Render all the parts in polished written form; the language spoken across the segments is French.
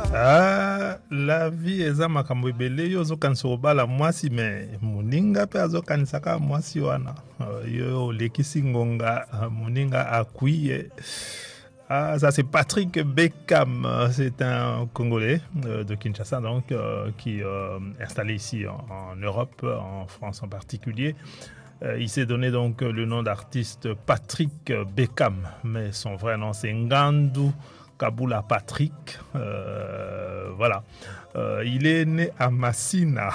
La vie eza makambo ebele yo ozokanisa kobala mwasi me moninga mpe azokanisaka mwasi wana yo olekisi ngonga moninga akwiye. Ça c'est Patrick Beckham, c'est un Congolais de Kinshasa donc qui est installé ici en Europe, en France en particulier. Il s'est donné donc le nom d'artiste Patrick Beckham, mais son vrai nom c'est Ngandu Kabula Patrick. Voilà. Il est né à Massina.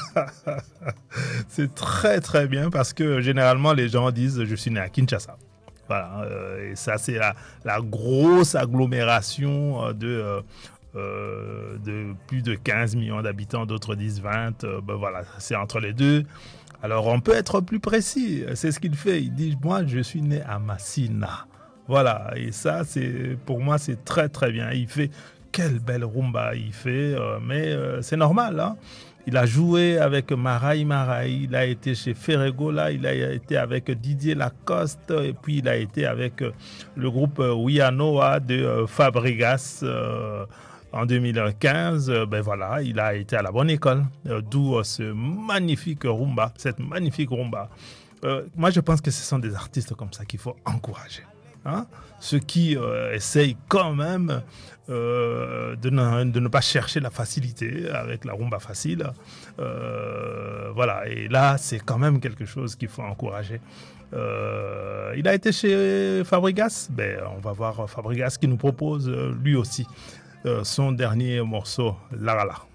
C'est très très bien parce que généralement les gens disent je suis né à Kinshasa. Voilà, et ça c'est la grosse agglomération de plus de 15 millions d'habitants, d'autres disent 20, ben voilà, c'est entre les deux. Alors on peut être plus précis, c'est ce qu'il fait, il dit moi je suis né à Massina. Voilà, et ça c'est pour moi c'est très très bien, il fait quelle belle rumba il fait, mais c'est normal, hein. Il a joué avec Maraï, il a été chez Ferrego, là, il a été avec Didier Lacoste, et puis il a été avec le groupe Wianoa de Fabregas en 2015. Ben voilà, il a été à la bonne école, d'où ce magnifique rumba, cette magnifique rumba. Moi, je pense que ce sont des artistes comme ça qu'il faut encourager. Hein? Ceux qui essayent quand même de ne pas chercher la facilité avec la rumba facile. Voilà, et là, c'est quand même quelque chose qu'il faut encourager. Il a été chez Fabregas. Ben, on va voir Fabregas qui nous propose lui aussi son dernier morceau, Larala.